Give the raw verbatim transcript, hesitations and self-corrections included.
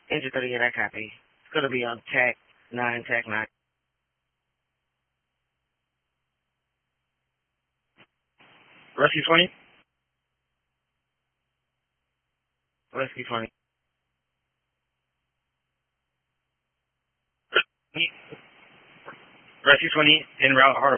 Engine thirty, yeah, that copy. It's going to be on T A C nine, T A C nine. Rescue twenty? Rescue twenty. Rescue twenty, en route, Harbor.